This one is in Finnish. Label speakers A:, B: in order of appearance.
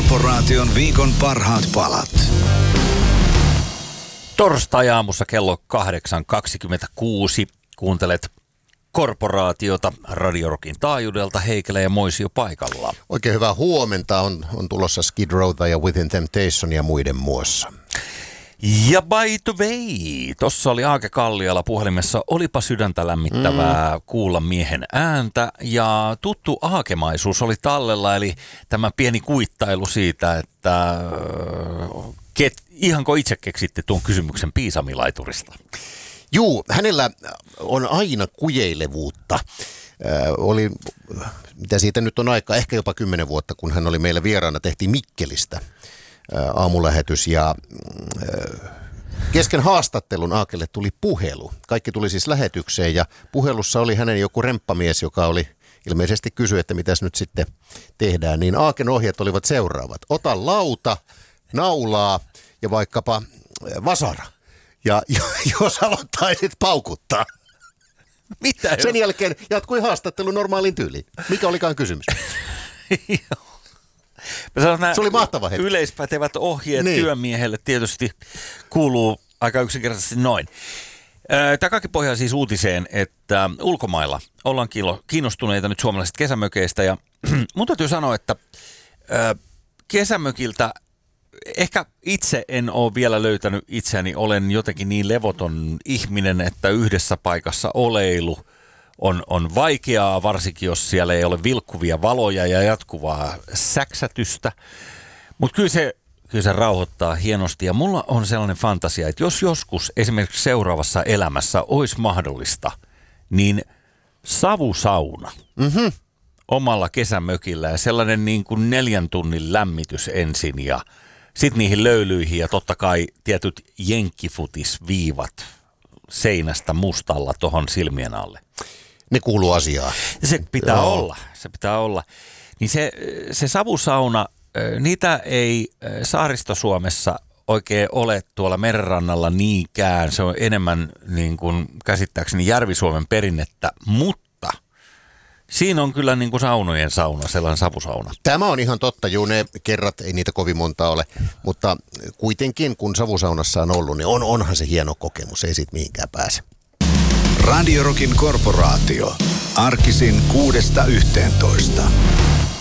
A: Korporaation viikon parhaat palat.
B: Torstai-aamussa kello 8.26 kuuntelet Korporaatiota Radio Rockin taajuudelta. Heikelä ja Moisio paikalla.
C: Oikein hyvää huomenta. On tulossa Skid Rowta ja Within Temptation ja muiden muassa.
B: Ja by the way, tossa oli Aake Kalliala puhelimessa. Olipa sydäntä lämmittävää kuulla miehen ääntä. Ja tuttu aakemaisuus oli tallella, eli tämä pieni kuittailu siitä, että ihanko itse keksitte tuon kysymyksen Piisamilaiturista?
C: Juu, hänellä on aina kujeilevuutta. Oli, mitä siitä nyt on aika, ehkä jopa 10 vuotta, kun hän oli meillä vieraana, tehtiin Mikkelistä aamulähetys ja kesken haastattelun Aakelle tuli puhelu. Kaikki tuli siis lähetykseen ja puhelussa oli hänen joku remppamies, joka oli ilmeisesti kysyi, että mitäs nyt sitten tehdään. Niin Aaken ohjeet olivat seuraavat. Ota lauta, naulaa ja vaikkapa vasara. Ja jos aloittaisit paukuttaa.
B: Mitä?
C: Sen jälkeen jatkui haastattelu normaaliin tyyliin. Mikä olikaan kysymys? Se oli mahtava hetki.
B: Yleispätevät ohjeet työmiehelle tietysti kuuluu aika yksinkertaisesti noin. Tämä kaikki pohjaa siis uutiseen, että ulkomailla ollaan kiinnostuneita nyt suomalaisista kesämökeistä. Ja mun täytyy sanoa, että kesämökiltä ehkä itse en ole vielä löytänyt itseäni. Olen jotenkin niin levoton ihminen, että yhdessä paikassa oleilu on vaikeaa, varsinkin jos siellä ei ole vilkkuvia valoja ja jatkuvaa säksätystä. Mutta kyllä se rauhoittaa hienosti. Ja mulla on sellainen fantasia, että jos joskus esimerkiksi seuraavassa elämässä olisi mahdollista, niin savusauna omalla kesämökillä ja sellainen niin kuin 4 tunnin lämmitys ensin ja sitten niihin löylyihin ja totta kai tietyt jenkkifutisviivat seinästä mustalla tuohon silmien alle.
C: Ne kuuluu asiaan.
B: Se pitää olla. Niin se savusauna, niitä ei Saaristo-Suomessa oikein ole tuolla merenrannalla niinkään. Se on enemmän niin kuin käsittääkseni Järvi-Suomen perinnettä, mutta siinä on kyllä niin kuin saunojen sauna, sellainen savusauna.
C: Tämä on ihan totta, juu, ne kerrat, ei niitä kovin monta ole, mutta kuitenkin kun savusaunassa on ollut, niin onhan se hieno kokemus, ei siitä mihinkään pääse.
A: Radio Rockin Korporaatio. Arkisin 6–11.